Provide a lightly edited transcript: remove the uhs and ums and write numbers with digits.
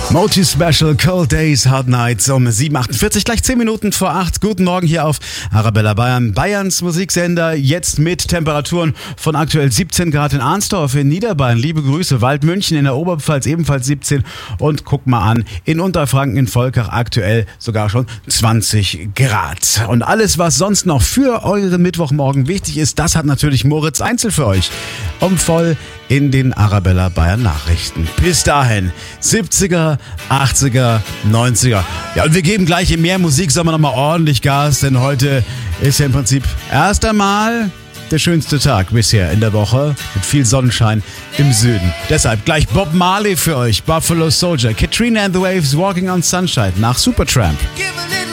Multi Special, Cold Days, Hard Nights um 7.48, gleich 10 Minuten vor 8. Guten Morgen hier auf Arabella Bayern, Bayerns Musiksender. Jetzt mit Temperaturen von aktuell 17 Grad in Arnsdorf in Niederbayern. Liebe Grüße. Waldmünchen in der Oberpfalz ebenfalls 17. Und guck mal an, in Unterfranken in Volkach aktuell sogar schon 20 Grad. Und alles, was sonst noch für euren Mittwochmorgen wichtig ist, das hat natürlich Moritz Einzel für euch. Voll in den Arabella Bayern Nachrichten. Bis dahin 70er, 80er, 90er. Ja, und wir geben gleich in mehr Musiksommer nochmal ordentlich Gas, denn heute ist ja im Prinzip erst einmal der schönste Tag bisher in der Woche mit viel Sonnenschein im Süden. Deshalb gleich Bob Marley für euch, Buffalo Soldier, Katrina and the Waves, Walking on Sunshine nach Supertramp.